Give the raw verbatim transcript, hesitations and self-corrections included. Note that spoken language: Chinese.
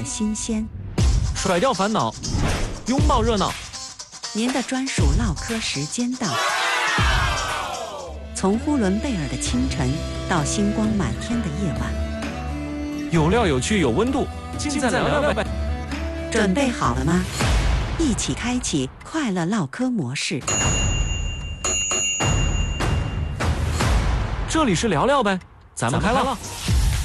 的新鲜， 甩掉烦恼，拥抱热闹。 您的专属唠嗑时间到。从呼伦贝尔的清晨到星光满天的夜晚， 有料有趣有温度，尽在聊聊呗。 准备好了吗？一起开启快乐唠嗑模式。 这里是聊聊呗，咱们开唠。